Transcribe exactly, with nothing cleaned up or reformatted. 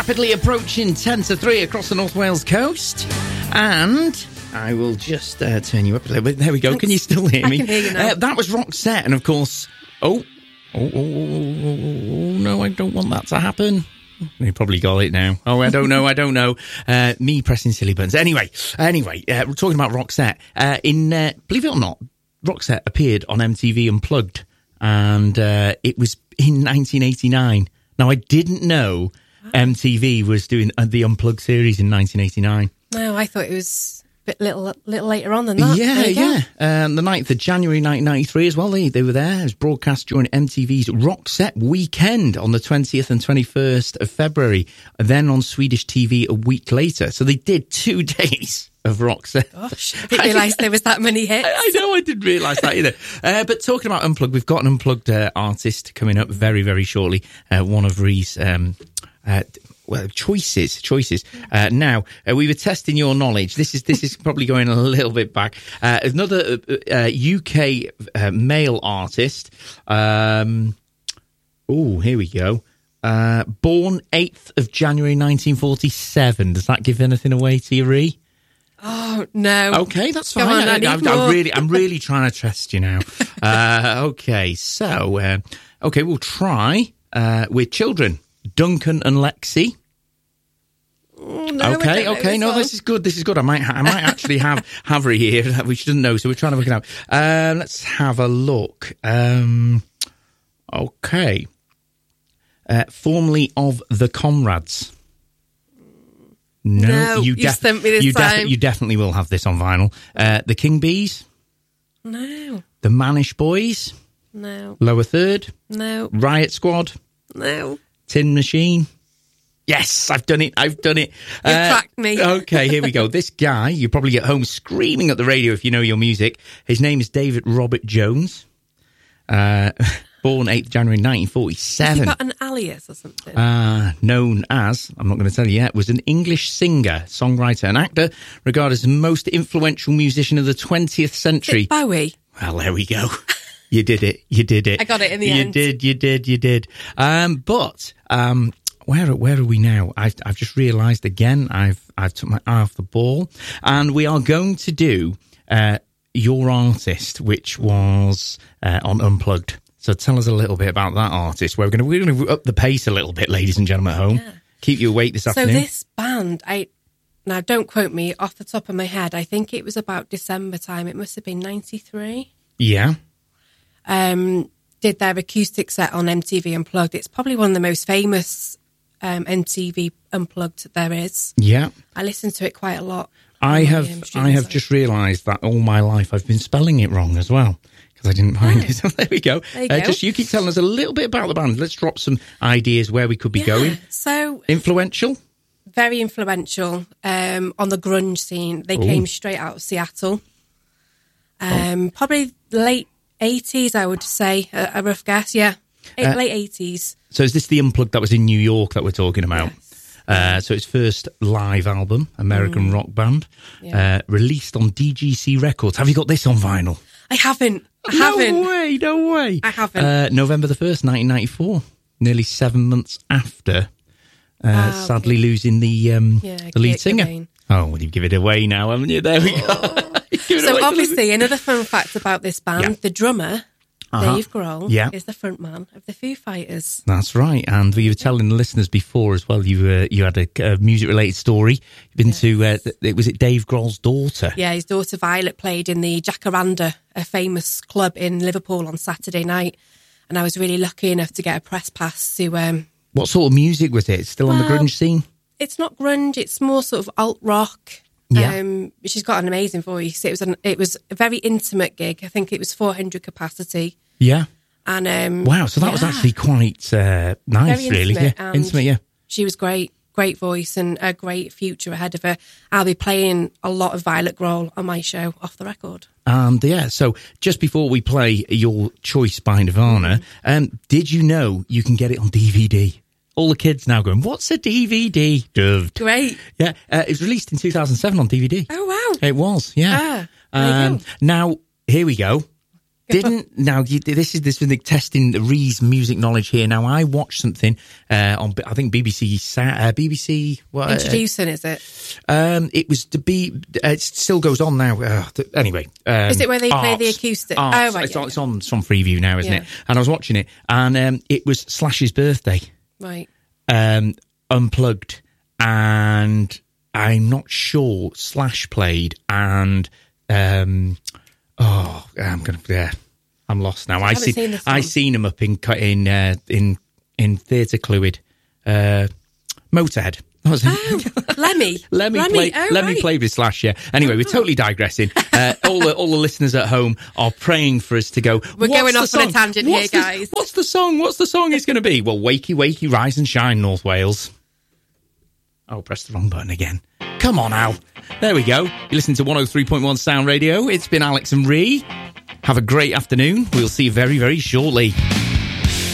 rapidly approaching ten to three across the North Wales coast. And I will just uh, turn you up a little bit. There we go. Thanks. Can you still hear me? I can hear you now. Uh, that was Roxette. And of course, oh, oh, oh, oh, oh, oh, no, I don't want that to happen. You probably got it now. Oh, I don't know. I don't know. Uh, me pressing silly buttons. Anyway, anyway, uh, we're talking about Roxette. Uh, in, uh, believe it or not, Roxette appeared on M T V Unplugged. And uh, it was in nineteen eighty-nine. Now, I didn't know M T V was doing the Unplugged series in nineteen eighty-nine. No, I thought it was a bit little, little later on than that. Yeah, yeah. Um, the ninth of January nineteen ninety-three as well, they, they were there. It was broadcast during M T V's Roxette Weekend on the twentieth and twenty-first of February, and then on Swedish T V a week later. So they did two days of Roxette. Gosh, I didn't realise there was that many hits. I, I know, I didn't realise that either. Uh, but talking about Unplugged, we've got an Unplugged uh, artist coming up very, very shortly. Uh, one of Ree's... Um, uh, Well, choices, choices. Uh, now, uh, we were testing your knowledge. This is this is probably going a little bit back. Uh, another uh, U K uh, male artist. Um, oh, here we go. Uh, born eighth of January nineteen forty-seven. Does that give anything away to you, Ree? Oh, no. Okay, that's fine. Come on, I, I, I, I'm really, I'm really trying to test you now. uh, okay, so, uh, okay, we'll try uh, with children. Duncan and Lexi. Oh, no, okay, okay, no, song. this is good. This is good. I might, ha- I might actually have Havry here that we shouldn't know, so we're trying to work it out. Um, let's have a look. Um, okay, uh, formerly of the Comrades. No, no you, you def- sent me this you, time. Def- you definitely will have this on vinyl. Uh, the King Bees. No. The Manish Boys. No. Lower Third. No. Riot Squad. No. Tin Machine. Yes, I've done it. I've done it. You've uh, tracked me. Okay, here we go. This guy, you probably get home screaming at the radio if you know your music. His name is David Robert Jones. Uh, born eighth of January nineteen forty-seven. Has he got an alias or something? Uh, known as, I'm not going to tell you yet, was an English singer, songwriter and actor, regarded as the most influential musician of the twentieth century. Is it Bowie? Well, there we go. You did it. You did it. I got it in the you end. You did. You did. You did. Um, but um, where where are we now? I've I've just realised again. I've I've took my eye off the ball, and we are going to do uh, your artist, which was uh, on Unplugged. So tell us a little bit about that artist. We're going to we're going to up the pace a little bit, ladies and gentlemen at home. Yeah. Keep you awake this so afternoon. So this band, I now don't quote me off the top of my head. I think it was about December time. It must have been ninety-three. Yeah. Um, did their acoustic set on M T V Unplugged. It's probably one of the most famous um, M T V Unplugged there is. Yeah. I listen to it quite a lot. I have I have just realised that all my life I've been spelling it wrong as well. Because I didn't find oh. it. So there we go. There you uh, go. Just you keep telling us a little bit about the band. Let's drop some ideas where we could be yeah. going. So influential? Very influential um, on the grunge scene. They Ooh. Came straight out of Seattle. Um, oh. Probably late eighties, I would say, a, a rough guess, yeah. Eight, uh, late eighties. So is this the Unplugged that was in New York that we're talking about? Yes. Uh, so its first live album, American mm. rock band, yeah. uh, released on D G C Records. Have you got this on vinyl? I haven't. I no haven't. No way, no way. I haven't. Uh, November the first, nineteen ninety-four. Nearly seven months after, uh, oh, sadly okay. losing the um, yeah, the lead Kurt singer. Cobain. Oh, well, you've given it away now, haven't you? There we go. Oh. So obviously, another fun fact about this band, yeah. the drummer, uh-huh. Dave Grohl, yeah. is the front man of the Foo Fighters. That's right. And you were telling the listeners before as well, you uh, you had a uh, music-related story. You've been yes. to, uh, th- was it Dave Grohl's daughter? Yeah, his daughter Violet played in the Jacaranda, a famous club in Liverpool on Saturday night. And I was really lucky enough to get a press pass to... Um, what sort of music was it? Still well, on the grunge scene? It's not grunge, it's more sort of alt-rock. Yeah. Um, she's got an amazing voice. It was an, it was a very intimate gig. I think it was four hundred capacity. Yeah. And um, wow, so that yeah. was actually quite uh, nice, very really. Intimate, yeah. Intimate, yeah. She was great, great voice and a great future ahead of her. I'll be playing a lot of Violet Grohl on my show, Off the Record. And yeah, so just before we play your choice by Nirvana, mm. um, did you know you can get it on D V D? All the kids now going, what's a D V D? Doved. Great. Yeah, uh, it was released in two thousand seven on D V D. Oh, wow. It was, yeah. Ah, um, now, here we go. Go Didn't now? You, this is this is the testing Ree's music knowledge here. Now I watched something uh, on I think B B C uh, B B C what, Introducing uh, is it? Um, it was to be. Uh, it still goes on now. Uh, th- anyway, um, is it where they arts, play the acoustic? Arts. Oh right, it's, yeah, on, yeah. it's on. It's on Freeview now, isn't yeah. it? And I was watching it, and um, it was Slash's birthday. Right. Um, unplugged, and I'm not sure Slash played, and um, oh, I'm gonna yeah, I'm lost now. I, I seen, seen I seen him up in in uh, in in Theatre Clwyd, uh, Motorhead. That was oh, Lemmy. Lemmy, Lemmy, played, oh, Lemmy right. played with Slash, yeah. Anyway, we're totally digressing. Uh, all the all the listeners at home are praying for us to go. We're going off on a tangent what's here, the, guys. What's the song? What's the song it's going to be? Well, Wakey, Wakey, Rise and Shine, North Wales. Oh, press the wrong button again. Come on, Al. There we go. You listen to one oh three point one Sound Radio. It's been Alex and Ree. Have a great afternoon. We'll see you very, very shortly.